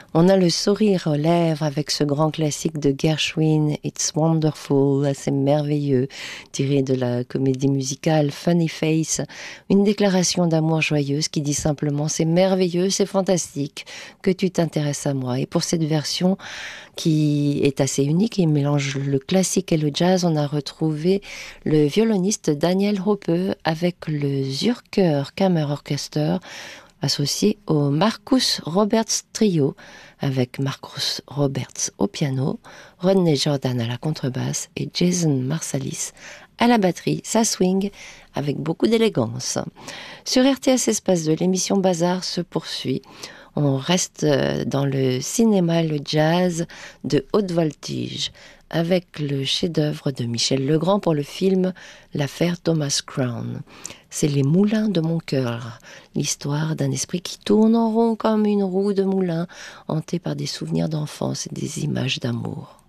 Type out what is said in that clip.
On a le sourire aux lèvres avec ce grand classique de Gershwin, It's Wonderful, c'est merveilleux, tiré de la comédie musicale Funny Face, une déclaration d'amour joyeuse qui dit simplement c'est merveilleux, c'est fantastique que tu t'intéresses à moi. Et pour cette version qui est assez unique, il mélange le classique et le jazz, on a retrouvé le violoniste Daniel Hope avec le Zürcher Kammerorchester associé au Marcus Roberts Trio, avec Marcus Roberts au piano, Rodney Jordan à la contrebasse et Jason Marsalis à la batterie. Ça swing avec beaucoup d'élégance. Sur RTS Espace 2, l'émission Bazar se poursuit. On reste dans le cinéma, le jazz de haute voltige, avec le chef-d'œuvre de Michel Legrand pour le film L'affaire Thomas Crown. C'est Les Moulins de mon cœur, l'histoire d'un esprit qui tourne en rond comme une roue de moulin, hanté par des souvenirs d'enfance et des images d'amour.